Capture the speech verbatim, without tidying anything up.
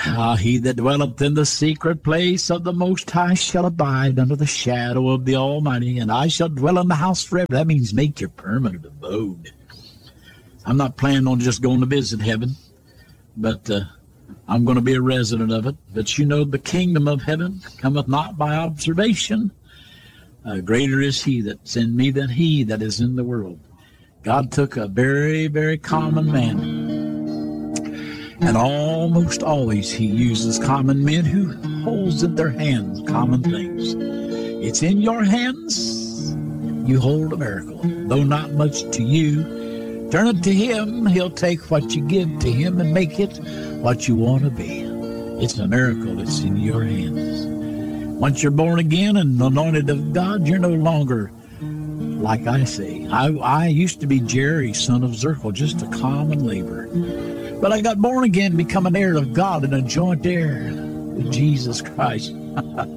Ah, he that dwelleth in the secret place of the Most High shall abide under the shadow of the Almighty, and I shall dwell in the house forever. That means make your permanent abode. I'm not planning on just going to visit heaven, but uh, I'm going to be a resident of it. But you know, the kingdom of heaven cometh not by observation. Uh, greater is he that's in me than he that is in the world. God took a very, very common man, and almost always he uses common men who holds in their hands common things. It's in your hands. You hold a miracle, though not much to you. Turn it to him. He'll take what you give to him and make it what you want to be. It's a miracle. It's in your hands. Once you're born again and anointed of God, you're no longer, like I say, I, I used to be Jerry, son of Zirkel, just a common laborer. But I got born again, become an heir of God and a joint heir with Jesus Christ.